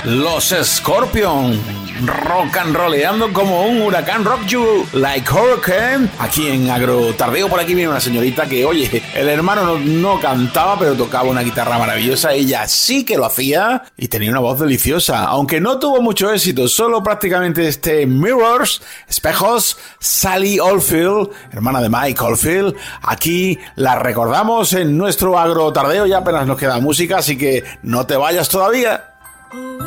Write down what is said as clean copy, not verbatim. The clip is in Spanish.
Los Scorpions, rock and rolleando como un huracán, rock you like hurricane. Aquí en Agro Tardeo, por aquí viene una señorita que, oye, el hermano no cantaba, pero tocaba una guitarra maravillosa. Ella sí que lo hacía y tenía una voz deliciosa, aunque no tuvo mucho éxito, solo prácticamente Mirrors, espejos. Sally Oldfield, hermana de Mike Oldfield, aquí la recordamos en nuestro Agro Tardeo. Ya apenas nos queda música, así que no te vayas todavía.